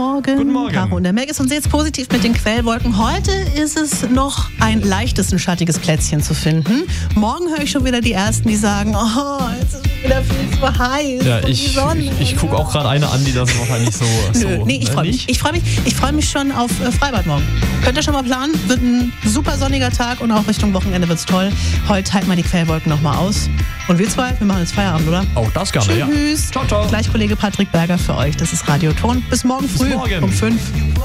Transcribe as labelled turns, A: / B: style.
A: Morgen.
B: Guten Morgen.
A: Caro und der Meg ist und seht's positiv mit den Quellwolken. Heute ist es noch ein leichtes, ein schattiges Plätzchen zu finden. Morgen höre ich schon wieder die Ersten, die sagen, oh, jetzt ist es wieder viel zu heiß.
B: Ja,
A: und
B: ich gucke auch gerade eine an, die das wahrscheinlich so...
A: Nee, ich freue mich. Ich freue mich schon auf Freibad morgen. Könnt ihr schon mal planen? Wird ein super sonniger Tag und auch Richtung Wochenende wird's toll. Heute halten wir die Quellwolken nochmal aus. Und wir zwei, wir machen jetzt Feierabend, oder?
B: Auch das gerne, ja.
A: Tschüss.
B: Ciao, ciao.
A: Gleich Kollege Patrick Berger für euch. Das ist Radio Ton. Bis morgen früh
B: morgen.
A: um 5.